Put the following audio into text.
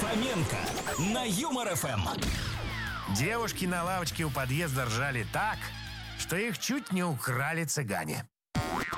Фоменко на Юмор ФМ. Девушки на лавочке у подъезда ржали так, что их чуть не украли цыгане.